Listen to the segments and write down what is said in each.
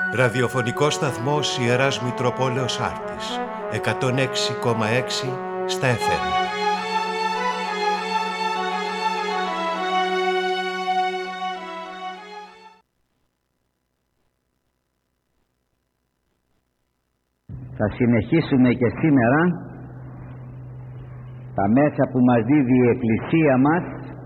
Ραδιοφωνικός σταθμός Ιεράς Μητροπόλεως Άρτης, 106,6 στα FM. Θα συνεχίσουμε και σήμερα τα μέσα που μας δίδει η Εκκλησία μας,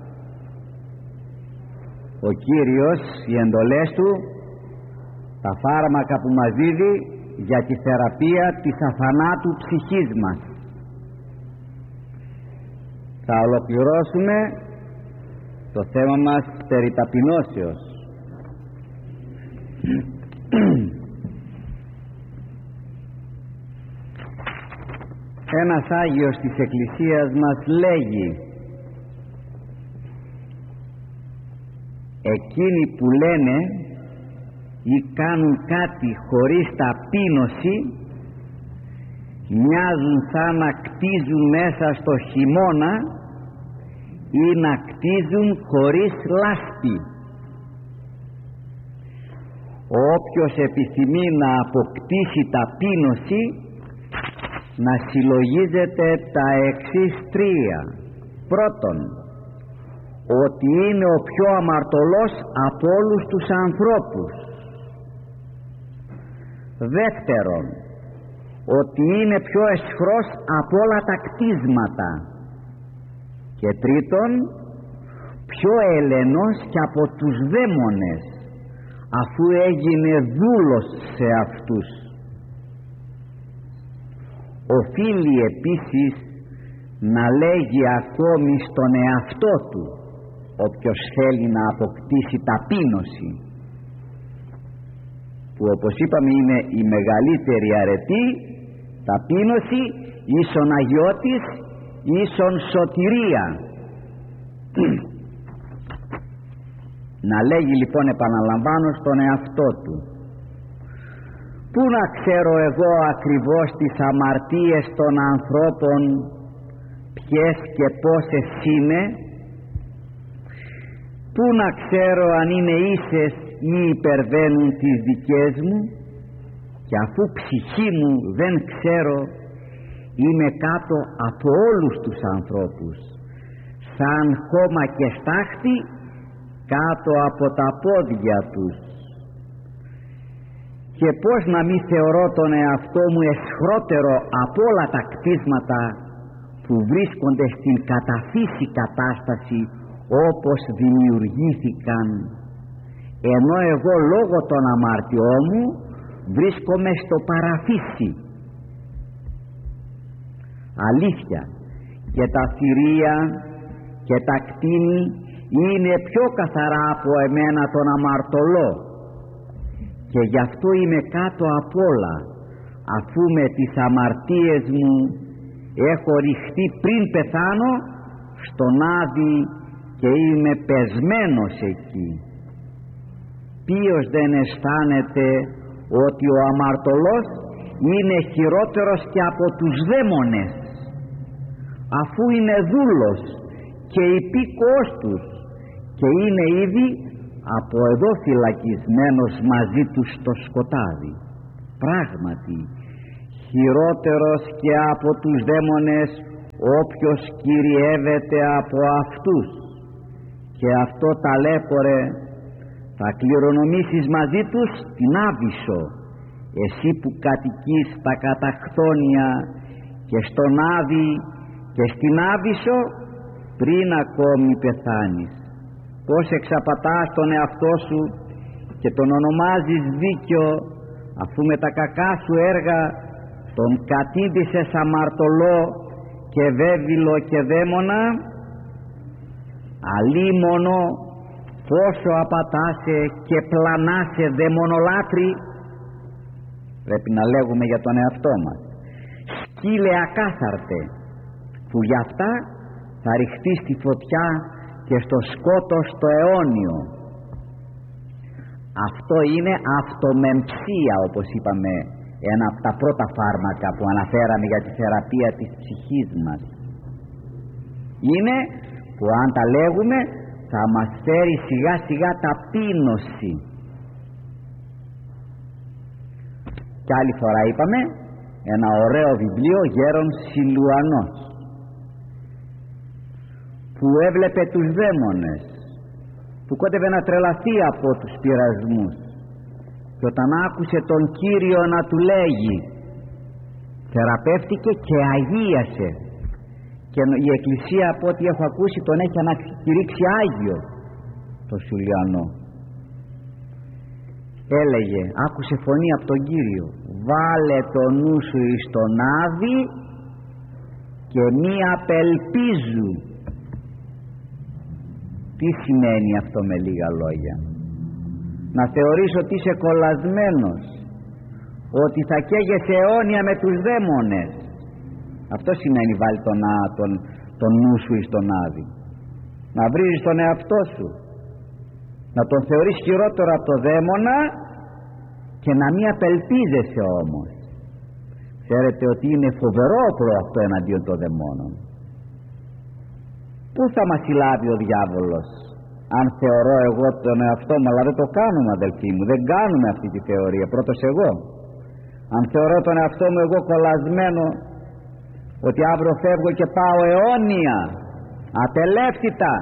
ο Κύριος, οι εντολές Του, τα φάρμακα που μας δίδει για τη θεραπεία της αθανάτου ψυχής μας. Θα ολοκληρώσουμε το θέμα μας περί ταπεινώσεως. Ένας Άγιος της Εκκλησίας μας λέγει: εκείνοι που λένε ή κάνουν κάτι χωρίς ταπείνωση μοιάζουν σαν να κτίζουν μέσα στο χειμώνα ή να κτίζουν χωρίς λάσπη. Όποιος επιθυμεί να αποκτήσει ταπείνωση, να συλλογίζεται τα εξής τρία. Πρώτον, ότι είναι ο πιο αμαρτωλός από όλους τους ανθρώπους. Δεύτερον, ότι είναι πιο αισχρός από όλα τα κτίσματα. Και τρίτον, πιο ελενός και από τους δαίμονες, αφού έγινε δούλος σε αυτούς. Οφείλει επίσης να λέγει ακόμη στον εαυτό του, όποιος θέλει να αποκτήσει ταπείνωση, που όπως είπαμε είναι η μεγαλύτερη αρετή, ταπείνωση ίσον αγιώτης ίσον σωτηρία. Να λέγει λοιπόν, επαναλαμβάνω, στον εαυτό του: πού να ξέρω εγώ ακριβώς τις αμαρτίες των ανθρώπων, ποιες και πόσες είναι? Πού να ξέρω αν είναι ίσες ή υπερβαίνουν τις δικές μου? Και αφού ψυχή μου δεν ξέρω, είμαι κάτω από όλους τους ανθρώπους, σαν χώμα και στάχτη κάτω από τα πόδια τους. Και πώς να μη θεωρώ τον εαυτό μου αισχρότερο από όλα τα κτίσματα που βρίσκονται στην καταφύση κατάσταση όπως δημιουργήθηκαν, ενώ εγώ λόγω των αμαρτιών μου βρίσκομαι στο παραφύσι. Αλήθεια, και τα θηρία και τα κτίνη είναι πιο καθαρά από εμένα τον αμαρτωλό, και γι' αυτό είμαι κάτω απ' όλα, αφού με τις αμαρτίες μου έχω ρηχτεί πριν πεθάνω στον Άδη και είμαι πεσμένος εκεί. Ποιος δεν αισθάνεται ότι ο αμαρτωλός είναι χειρότερος και από τους δαίμονες, αφού είναι δούλος και υπήκοος τους και είναι ήδη από εδώ φυλακισμένος μαζί τους στο σκοτάδι? Πράγματι, χειρότερος και από τους δαίμονες όποιος κυριεύεται από αυτούς. Και αυτό ταλέπορε θα κληρονομήσεις μαζί τους την Άβυσσο, εσύ που κατοικείς στα καταχθόνια, και στον Άδη και στην Άβυσσο πριν ακόμη πεθάνεις. Πώς εξαπατάς τον εαυτό σου και τον ονομάζεις δίκαιο, αφού με τα κακά σου έργα τον κατήντησες αμαρτωλό και βέβυλο και δαίμονα? Αλίμονο πόσο απατάσαι και πλανάσαι δαιμονολάτρη. Πρέπει να λέγουμε για τον εαυτό μας: σκύλε ακάθαρτε, που γι' αυτά θα ρηχτεί στη φωτιά και στο σκότος το αιώνιο. Αυτό είναι αυτομεμψία, όπως είπαμε, ένα από τα πρώτα φάρμακα που αναφέραμε για τη θεραπεία της ψυχής μας. Είναι που αν τα λέγουμε θα μας φέρει σιγά σιγά ταπείνωση. και άλλη φορά είπαμε, ένα ωραίο βιβλίο, Γέρον Σιλουανός, που έβλεπε τους δαίμονες, που κότευε να τρελαθεί από τους πειρασμούς, και όταν άκουσε τον Κύριο να του λέγει, θεραπεύτηκε και αγίασε, και η Εκκλησία, από ό,τι έχω ακούσει, τον έχει ανακηρύξει Άγιο τον Σιλουανό. Έλεγε, άκουσε φωνή από τον Κύριο, βάλε το νου σου εις τον Άδη και μη απελπίζου. Τι σημαίνει αυτό με λίγα λόγια? Να θεωρείς ότι είσαι κολλασμένος, ότι θα καίγεσαι αιώνια με τους δαίμονες. Αυτό σημαίνει βάλει τον νου σου εις τον Άδη. Να βρίζεις τον εαυτό σου, να τον θεωρείς χειρότερο από το δαίμονα και να μην απελπίζεσαι όμως. Ξέρετε ότι είναι φοβερό όπλο αυτό εναντίον των δαιμόνων. Πού θα μας συλλάβει ο διάβολος αν θεωρώ εγώ τον εαυτό μου? Αλλά δεν το κάνουμε, αδελφοί μου, δεν κάνουμε αυτή τη θεωρία. Πρώτος εγώ, αν θεωρώ τον εαυτό μου εγώ κολλασμένο, ότι αύριο φεύγω και πάω αιώνια, ατελεύτητα,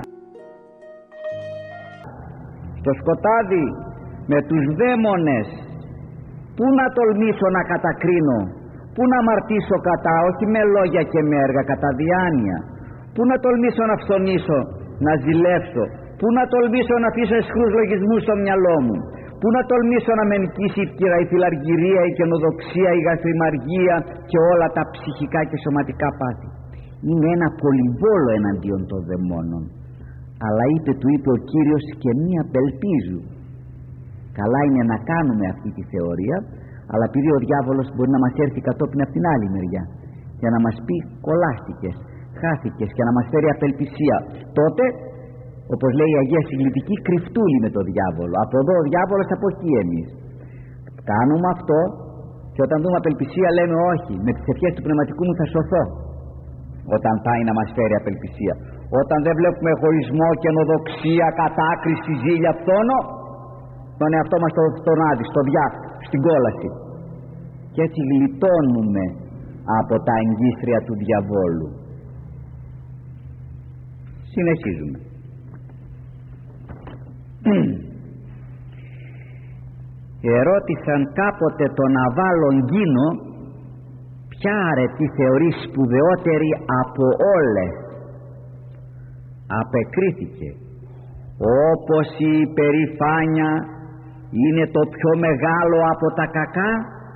στο σκοτάδι με τους δαίμονες, πού να τολμήσω να κατακρίνω, πού να αμαρτήσω κατά, όχι με λόγια και με έργα, κατά διάνοια, πού να τολμήσω να φθονήσω, να ζηλεύσω, πού να τολμήσω να αφήσω αισχρούς λογισμούς στο μυαλό μου, πού να τολμήσω να με νικήσει η φιλαργυρία, η καινοδοξία, η γαστριμαργία και όλα τα ψυχικά και σωματικά πάθη. Είναι ένα πολυβόλο εναντίον των δαιμόνων. Αλλά του είπε ο Κύριος, και μη απελπίζου. Καλά είναι να κάνουμε αυτή τη θεωρία, αλλά επειδή ο διάβολος μπορεί να μας έρθει κατόπιν από την άλλη μεριά για να μας πει κολλάστηκες, χάθηκες, και να μας φέρει απελπισία, τότε, όπως λέει η Αγία Συγκλητική, κρυφτούλη με τον διάβολο. Από εδώ ο διάβολος, από εκεί εμείς. Κάνουμε αυτό, και όταν δούμε απελπισία λέμε όχι, με τις ευχές του Πνευματικού μου θα σωθώ. Όταν πάει να μας φέρει απελπισία, όταν δεν βλέπουμε εγωισμό, καινοδοξία, κατάκριση, ζήλια, φθόνο, τον εαυτό μας τον άδει, στην κόλαση, και έτσι γλιτώνουμε από τα εγκύστρια του διαβόλου. Συνεχίζουμε. Ερώτησαν κάποτε τον Αβάλον Γκίνο, ποια αρετή θεωρεί σπουδαιότερη από όλες? Απεκρίθηκε, όπως η υπερηφάνεια είναι το πιο μεγάλο από τα κακά,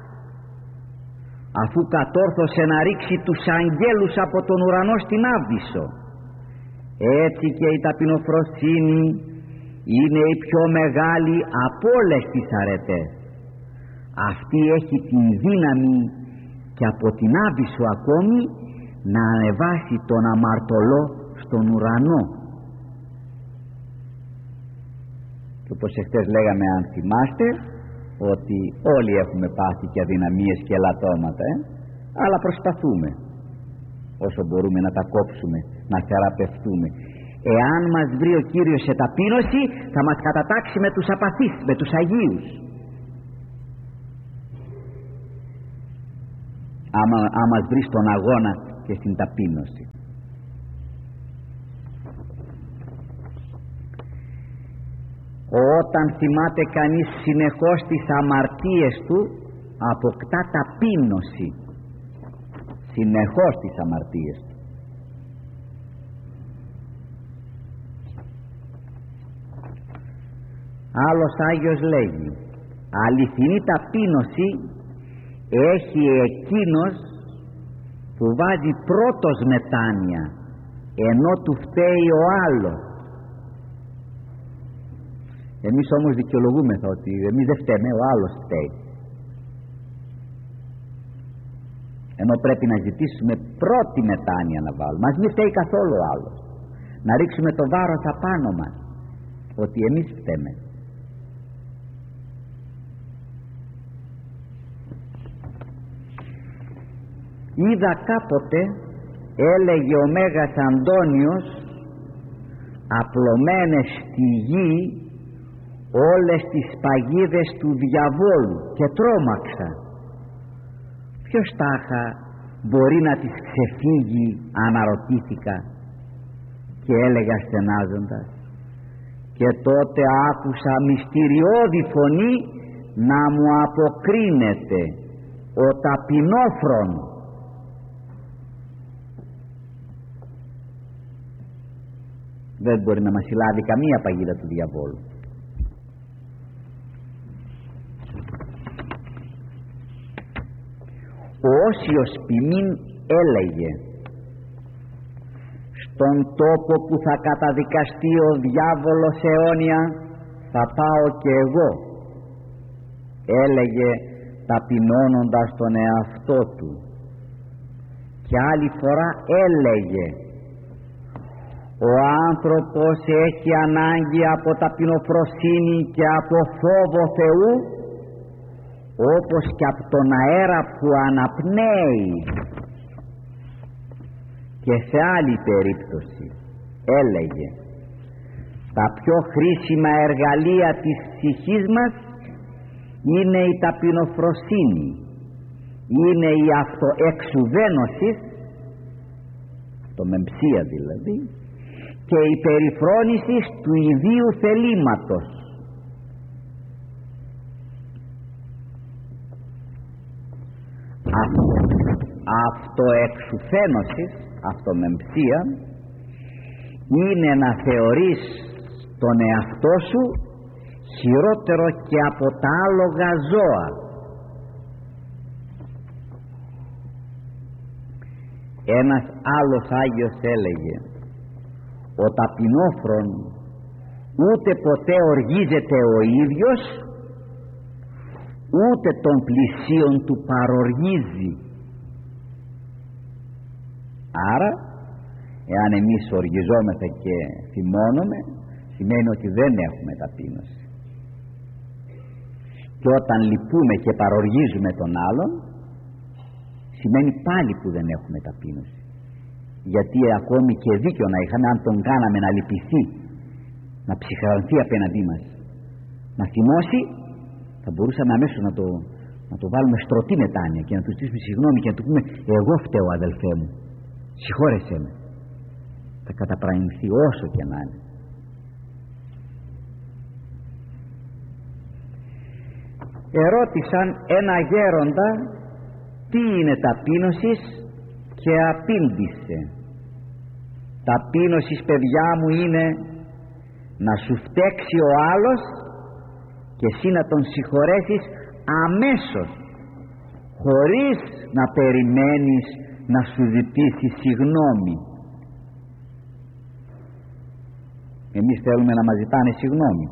αφού κατόρθωσε να ρίξει τους αγγέλους από τον ουρανό στην Άβυσσο, έτσι και η ταπεινοφροσύνη είναι η πιο μεγάλη από όλες τις αρετές. Αυτή έχει την δύναμη και από την Άβυσσο ακόμη να ανεβάσει τον αμαρτωλό στον ουρανό. Και όπως εχθές λέγαμε, αν θυμάστε, ότι όλοι έχουμε πάθει και αδυναμίες και ελαττώματα, αλλά προσπαθούμε όσο μπορούμε να τα κόψουμε, να θεραπευτούμε. Εάν μας βρει ο Κύριος σε ταπείνωση, θα μας κατατάξει με τους απαθείς, με τους Αγίους. Αν μας βρει στον αγώνα και στην ταπείνωση. Όταν θυμάται κανείς συνεχώς τις αμαρτίες του, αποκτά ταπείνωση. Συνεχώς τις αμαρτίες του. Άλλος Άγιος λέγει, αληθινή ταπείνωση έχει εκείνος που βάζει πρώτος μετάνοια, ενώ του φταίει ο άλλος. Εμείς όμως δικαιολογούμεθα ότι εμείς δεν φταίμε, ο άλλος φταίει, ενώ πρέπει να ζητήσουμε πρώτη μετάνοια να βάλουμε. Μας μη φταίει καθόλου ο άλλος, να ρίξουμε το βάρος απάνω μας ότι εμείς φταίμε. Είδα κάποτε, έλεγε ο Μέγας Αντώνιος, απλωμένες στη γη όλες τις παγίδες του διαβόλου, και τρόμαξα, Ποιος τάχα μπορεί να της ξεφύγει, αναρωτήθηκα και έλεγα στενάζοντας, και τότε άκουσα μυστηριώδη φωνή να μου αποκρίνεται, ο ταπεινόφρον. Δεν μπορεί να μας συλλάβει καμία παγίδα του διαβόλου. Ο Όσιος ποιμήν έλεγε, στον τόπο που θα καταδικαστεί ο διάβολος αιώνια θα πάω και εγώ, έλεγε ταπεινώνοντας τον εαυτό του. Και άλλη φορά έλεγε, ο άνθρωπος έχει ανάγκη από ταπεινοφροσύνη και από φόβο Θεού, όπως και από τον αέρα που αναπνέει. Και σε άλλη περίπτωση έλεγε, τα πιο χρήσιμα εργαλεία της ψυχής μας είναι η ταπεινοφροσύνη, είναι η αυτοεξουδένωση, αυτομεμψία δηλαδή, και η περιφρόνηση του ιδίου θελήματος. Αυτοεξουθένωση, αυτομεμψία, είναι να θεωρείς τον εαυτό σου χειρότερο και από τα άλογα ζώα. Ένας άλλος Άγιος έλεγε, ο ταπεινόφρον ούτε ποτέ οργίζεται ο ίδιος, ούτε των πλησίων του παροργίζει. Άρα, εάν εμείς οργιζόμεθα και θυμώνουμε, σημαίνει ότι δεν έχουμε ταπείνωση. Και όταν λυπούμε και παροργίζουμε τον άλλον, σημαίνει πάλι που δεν έχουμε ταπείνωση. Γιατί ακόμη και δίκιο να είχαμε, αν τον κάναμε να λυπηθεί, να ψυχρανθεί απέναντί μας, να θυμώσει, θα μπορούσαμε αμέσως να το βάλουμε στρωτή μετάνοια και να του ζητήσουμε συγγνώμη και να του πούμε, εγώ φταίω αδελφέ μου, συγχώρεσέ με. Θα καταπραγνηθεί όσο και να είναι. Ερώτησαν ένα γέροντα τι είναι ταπείνωσης και απήντησε, ταπείνωσης παιδιά μου είναι να σου φταίξει ο άλλος και εσύ να τον συγχωρέσεις αμέσως, χωρίς να περιμένεις να σου ζητήσει συγγνώμη. Εμείς θέλουμε να μας ζητάνε συγγνώμη.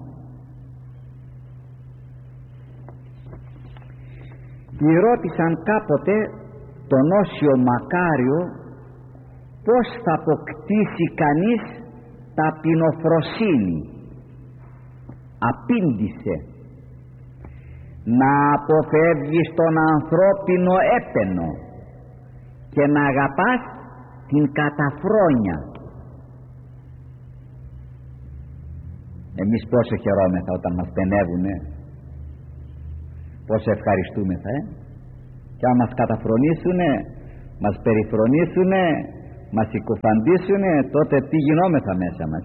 Ρώτησαν κάποτε τον Όσιο Μακάριο πώς θα αποκτήσει κανείς ταπεινοφροσύνη. Απήντησε, να αποφεύγεις τον ανθρώπινο έπαινο και να αγαπάς την καταφρόνια. Εμείς πόσο χαιρόμεθα όταν μας πενεύουνε, πόσο ευχαριστούμεθα, και αν μας καταφρονήσουνε, μας περιφρονήσουνε, μας συκοφαντήσουνε, τότε τι γινόμεθα μέσα μας.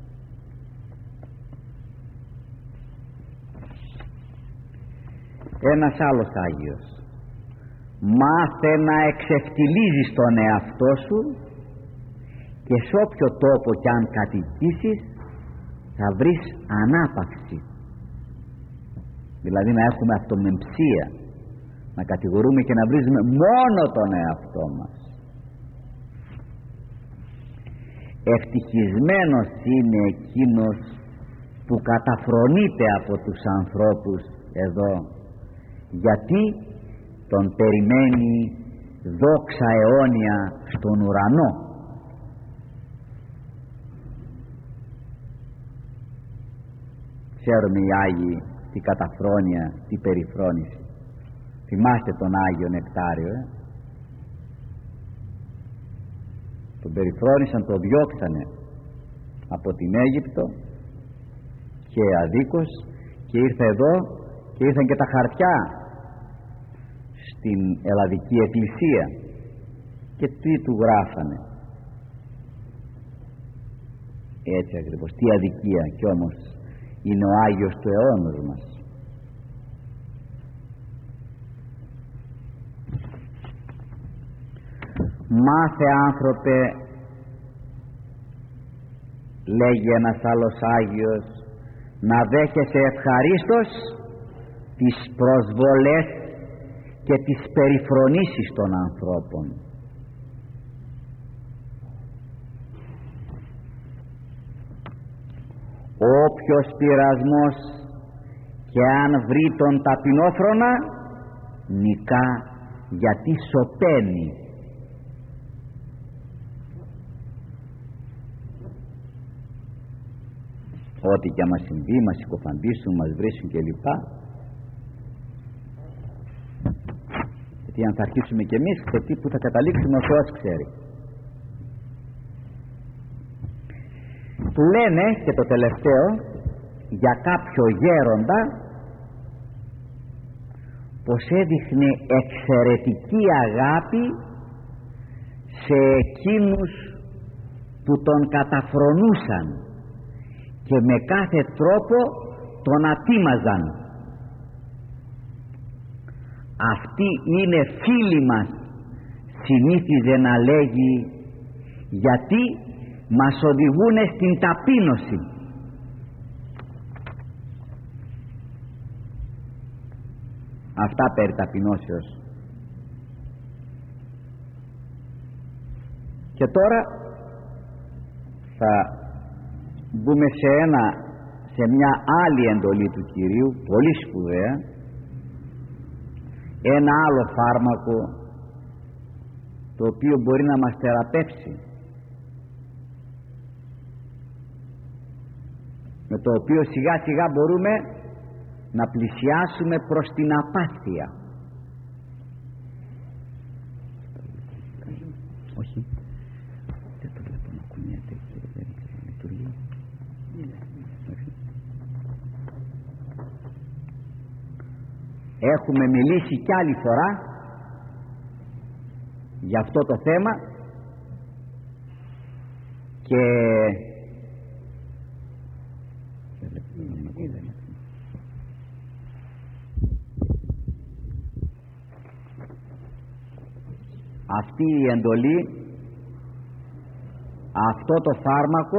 Ένας άλλος Άγιος, μάθε να εξευτιλίζεις τον εαυτό σου και σε όποιο τόπο κι αν κατοικήσεις θα βρεις ανάπαυση. Δηλαδή να έχουμε αυτομεμψία, να κατηγορούμε και να βρίζουμε μόνο τον εαυτό μας. Ευτυχισμένος είναι εκείνος που καταφρονείται από τους ανθρώπους εδώ, γιατί τον περιμένει δόξα αιώνια στον ουρανό. Ξέρουμε οι Άγιοι τι καταφρόνια, τι περιφρόνηση. Θυμάστε τον Άγιο Νεκτάριο, τον περιφρόνησαν, τον διώξανε από την Αίγυπτο και αδίκως, και ήρθε εδώ και ήρθαν και τα χαρτιά στην Ελλαδική Εκκλησία και τι του γράφανε. Έτσι ακριβώς, τι αδικία, κι όμως είναι ο Άγιος του αιώνος μας. Μάθε άνθρωπε, λέγει ένας άλλος Άγιος, να δέχεσαι ευχαρίστως τις προσβολές και τις περιφρονήσεις των ανθρώπων. Όποιος πειρασμός και αν βρει τον ταπεινόφρονα, νικά, γιατί σωπαίνει. Ό,τι και μας συμβεί, μας συκοφαντήσουν, μας βρίσκουν κλπ. Γιατί αν θα αρχίσουμε κι εμείς, σε τι που θα καταλήξουμε, ο Θεός ξέρει. Λένε και το τελευταίο για κάποιο γέροντα πως έδειχνε εξαιρετική αγάπη σε εκείνους που τον καταφρονούσαν και με κάθε τρόπο τον ατίμαζαν. Αυτοί είναι φίλοι μας, συνήθιζε να λέγει, γιατί μας οδηγούν στην ταπείνωση. Αυτά περί ταπεινώσεως. Και τώρα θα μπούμε σε μια άλλη εντολή του Κυρίου, πολύ σπουδαία, ένα άλλο φάρμακο το οποίο μπορεί να μας θεραπεύσει, με το οποίο σιγά σιγά μπορούμε να πλησιάσουμε προς την απάθεια. Όχι, δεν το βλέπω να κουνιέται και δεν λειτουργεί. Έχουμε μιλήσει κι άλλη φορά για αυτό το θέμα και αυτή η εντολή, αυτό το φάρμακο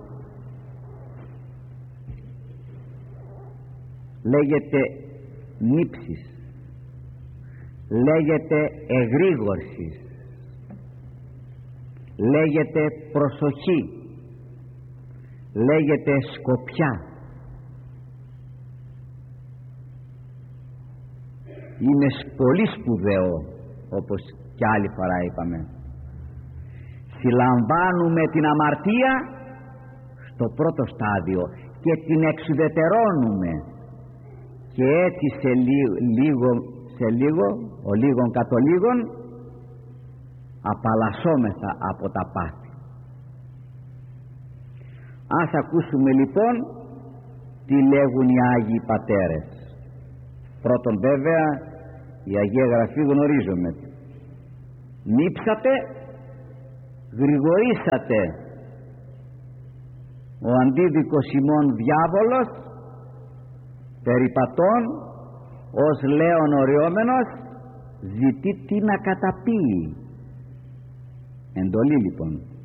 λέγεται νύψης, λέγεται εγρήγορσης, λέγεται προσοχή, λέγεται σκοπιά. Είναι πολύ σπουδαίο, όπως και άλλη φορά είπαμε. Συλλαμβάνουμε την αμαρτία στο πρώτο στάδιο και την εξουδετερώνουμε, και έτσι σε λίγο, ο λίγον κατ' ο λίγον, απαλλασσόμεθα από τα πάθη. Ας ακούσουμε λοιπόν τι λέγουν οι Άγιοι Πατέρες. Πρώτον βέβαια η Αγία Γραφή γνωρίζουμε. Νύψατε, γρηγορήσατε. Ο αντίδικος ημών διάβολος, περιπατών ως λέον οριόμενος, ζητεί τι να καταπίει. Εντολή λοιπόν.